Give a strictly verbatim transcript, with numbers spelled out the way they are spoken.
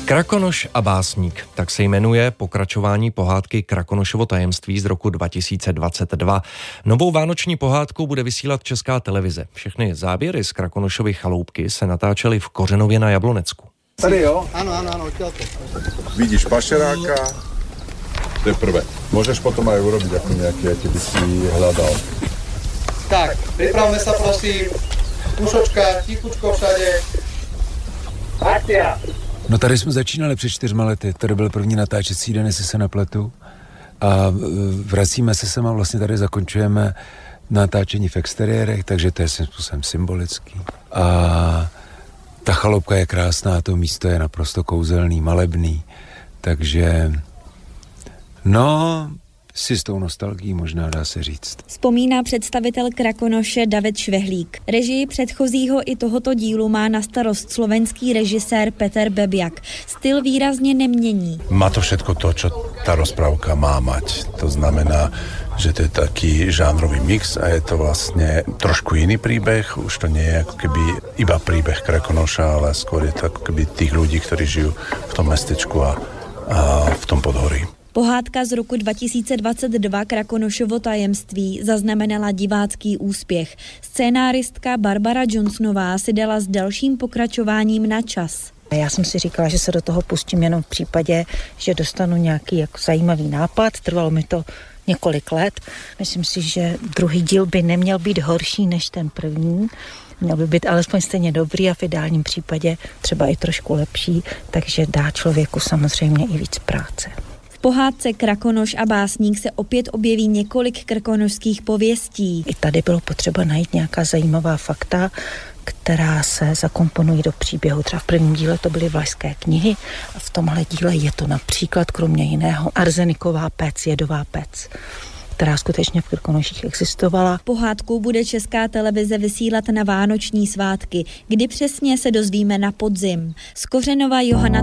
Krakonoš a básník, tak se jmenuje pokračování pohádky Krakonošovo tajemství z roku dva tisíce dvacet dva. Novou vánoční pohádku bude vysílat Česká televize. Všechny záběry z Krakonošovy chaloupky se natáčely v Kořenově na Jablonecku. Tady jo? Áno, áno, áno, odtiaľto. Vidíš pašeráka, to je prvé. Môžeš potom aj urobiť ako nejaký, aký by si hľadal. Tak, pripravme sa prosím. Pušočka, tichučko všade. Akcia! No tady jsme začínali před čtyřma lety, tady byl první natáčecí den, jestli se nepletu. A vracíme se sem a vlastně tady zakončujeme natáčení v exteriérech, takže to je svým způsobem symbolický. A ta chaloupka je krásná, to místo je naprosto kouzelný, malebný, takže no, si s tou nostalgií možná dá se říct. Vzpomíná představitel Krakonoše David Švehlík. Režii předchozího i tohoto dílu má na starost slovenský režisér Peter Bebiak. Styl výrazně nemění. Má to všetko to, čo tá rozprávka má mať. To znamená, že to je taký žánrový mix a je to vlastne trošku iný príbeh. Už to nie je ako keby iba príbeh Krakonoša, ale skôr je to ako keby tých ľudí, ktorí žijú v tom mestečku a, a v tom podhorí. Pohádka z roku dva tisíce dvacet dva Krakonošovo tajemství zaznamenala divácký úspěch. Scénáristka Barbara Johnsonová si dala s dalším pokračováním na čas. Já jsem si říkala, že se do toho pustím jenom v případě, že dostanu nějaký jako zajímavý nápad. Trvalo mi to několik let. Myslím si, že druhý díl by neměl být horší než ten první. Měl by být alespoň stejně dobrý a v ideálním případě třeba i trošku lepší, takže dá člověku samozřejmě i víc práce. V pohádce Krakonoš a básník se opět objeví několik krkonošských pověstí. I tady bylo potřeba najít nějaká zajímavá fakta, která se zakomponují do příběhu. Třeba v prvním díle to byly vlašské knihy a v tomhle díle je to například kromě jiného arzeniková pec, jedová pec, která skutečně v Krkonoších existovala. Pohádku bude Česká televize vysílat na vánoční svátky, kdy přesně se dozvíme na podzim. Z Kořenova Johana